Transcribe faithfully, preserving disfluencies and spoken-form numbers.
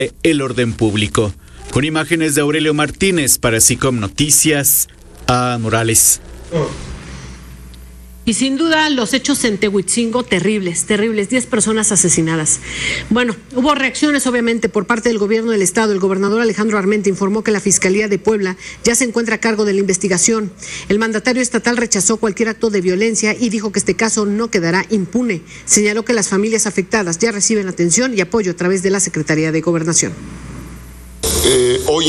el orden público. Con imágenes de Aurelio Martínez para SICOM Noticias, a Morales. Y sin duda los hechos en Tehuitzingo terribles, terribles, diez personas asesinadas. Bueno, hubo reacciones obviamente por parte del gobierno del estado. El gobernador Alejandro Armenta informó que la Fiscalía de Puebla ya se encuentra a cargo de la investigación. El mandatario estatal rechazó cualquier acto de violencia y dijo que este caso no quedará impune. Señaló que las familias afectadas ya reciben atención y apoyo a través de la Secretaría de Gobernación. Eh, hoy